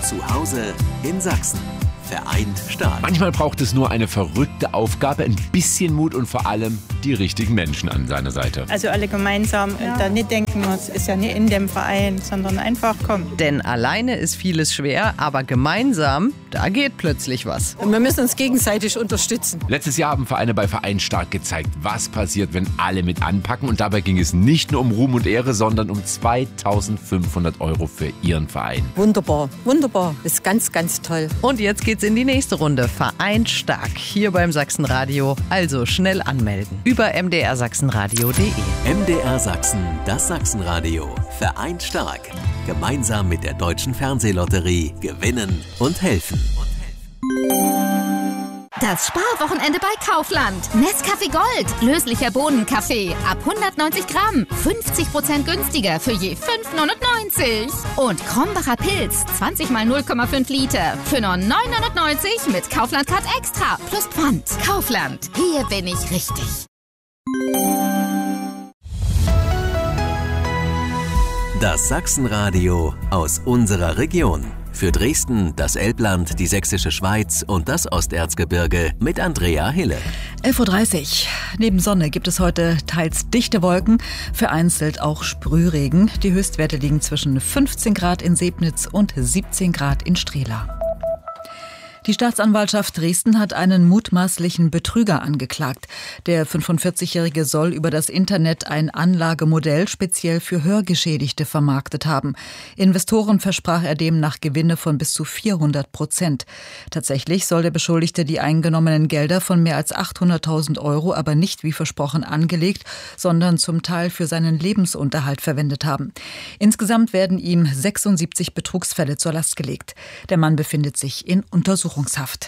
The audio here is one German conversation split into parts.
Zu Hause in Sachsen. Vereint stark. Manchmal braucht es nur eine verrückte Aufgabe, ein bisschen Mut und vor allem die richtigen Menschen an seiner Seite. Also alle gemeinsam und da nicht denken, es ist ja nicht in dem Verein, sondern einfach kommen. Denn alleine ist vieles schwer, aber gemeinsam, da geht plötzlich was. Und wir müssen uns gegenseitig unterstützen. Letztes Jahr haben Vereine bei Vereint stark gezeigt, was passiert, wenn alle mit anpacken. Und dabei ging es nicht nur um Ruhm und Ehre, sondern um 2.500 € für ihren Verein. Wunderbar, wunderbar. Das ist ganz, ganz toll. Und jetzt geht's in die nächste Runde. Vereint stark hier beim Sachsenradio. Also schnell anmelden. Über mdrsachsenradio.de. MDR Sachsen, das Sachsenradio. Vereint stark. Gemeinsam mit der Deutschen Fernsehlotterie gewinnen und helfen. Das Sparwochenende bei Kaufland. Nescafé Gold, löslicher Bohnenkaffee, ab 190 Gramm, 50% günstiger für je 5,99. Und Krombacher Pilz, 20 mal 0,5 Liter, für nur 9,99 mit Kaufland-Card Extra, plus Pfand. Kaufland, hier bin ich richtig. Das Sachsenradio aus unserer Region. Für Dresden, das Elbland, die Sächsische Schweiz und das Osterzgebirge mit Andrea Hille. 11.30 Uhr. Neben Sonne gibt es heute teils dichte Wolken, vereinzelt auch Sprühregen. Die Höchstwerte liegen zwischen 15 Grad in Sebnitz und 17 Grad in Strehla. Die Staatsanwaltschaft Dresden hat einen mutmaßlichen Betrüger angeklagt. Der 45-Jährige soll über das Internet ein Anlagemodell speziell für Hörgeschädigte vermarktet haben. Investoren versprach er demnach Gewinne von bis zu 400%. Tatsächlich soll der Beschuldigte die eingenommenen Gelder von mehr als 800.000 € aber nicht wie versprochen angelegt, sondern zum Teil für seinen Lebensunterhalt verwendet haben. Insgesamt werden ihm 76 Betrugsfälle zur Last gelegt. Der Mann befindet sich in Untersuchungshaft.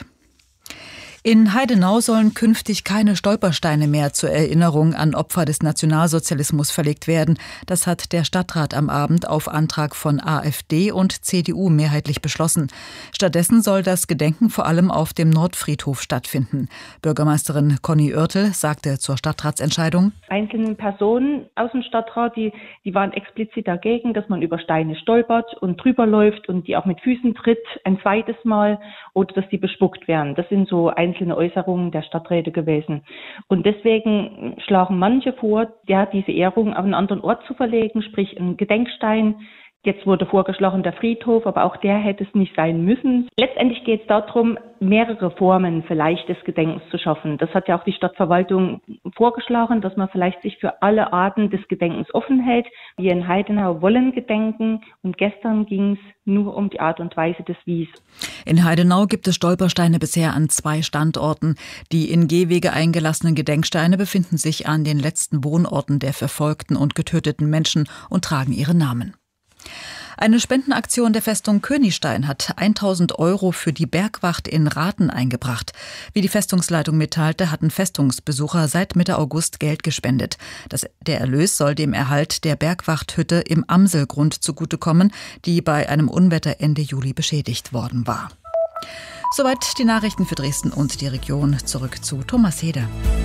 In Heidenau sollen künftig keine Stolpersteine mehr zur Erinnerung an Opfer des Nationalsozialismus verlegt werden. Das hat der Stadtrat am Abend auf Antrag von AfD und CDU mehrheitlich beschlossen. Stattdessen soll das Gedenken vor allem auf dem Nordfriedhof stattfinden. Bürgermeisterin Conny Oertel sagte zur Stadtratsentscheidung: Einzelne Personen aus dem Stadtrat, die waren explizit dagegen, dass man über Steine stolpert und drüber läuft und die auch mit Füßen tritt ein zweites Mal oder dass die bespuckt werden. Das sind so einzelne Äußerungen der Stadträte gewesen. Und deswegen schlagen manche vor, diese Ehrung auf einen anderen Ort zu verlegen, sprich einen Gedenkstein. Jetzt wurde vorgeschlagen der Friedhof, aber auch der hätte es nicht sein müssen. Letztendlich geht es darum, mehrere Formen vielleicht des Gedenkens zu schaffen. Das hat ja auch die Stadtverwaltung vorgeschlagen, dass man vielleicht sich für alle Arten des Gedenkens offen hält. Wir in Heidenau wollen gedenken und gestern ging es nur um die Art und Weise des Wies. In Heidenau gibt es Stolpersteine bisher an 2 Standorten. Die in Gehwege eingelassenen Gedenksteine befinden sich an den letzten Wohnorten der verfolgten und getöteten Menschen und tragen ihre Namen. Eine Spendenaktion der Festung Königstein hat 1.000 € für die Bergwacht in Rathen eingebracht. Wie die Festungsleitung mitteilte, hatten Festungsbesucher seit Mitte August Geld gespendet. Der Erlös soll dem Erhalt der Bergwachthütte im Amselgrund zugutekommen, die bei einem Unwetter Ende Juli beschädigt worden war. Soweit die Nachrichten für Dresden und die Region. Zurück zu Thomas Heder.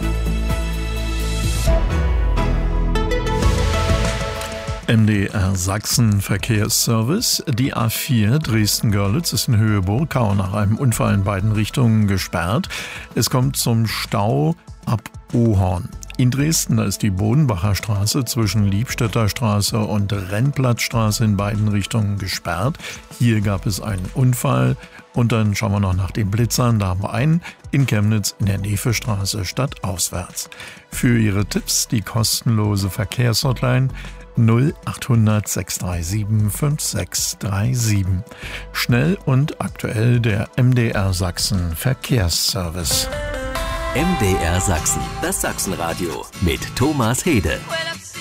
MDR Sachsen Verkehrsservice. Die A4 Dresden-Görlitz ist in Höhe Burgau nach einem Unfall in beiden Richtungen gesperrt. Es kommt zum Stau ab Ohorn. In Dresden ist die Bodenbacher Straße zwischen Liebstädter Straße und Rennplatzstraße in beiden Richtungen gesperrt. Hier gab es einen Unfall. Und dann schauen wir noch nach den Blitzern. Da haben wir einen in Chemnitz in der Nevestraße stadtauswärts. Für Ihre Tipps die kostenlose Verkehrshotline 0800 637 5637. Schnell und aktuell der MDR Sachsen Verkehrsservice. MDR Sachsen, das Sachsenradio mit Thomas Heder.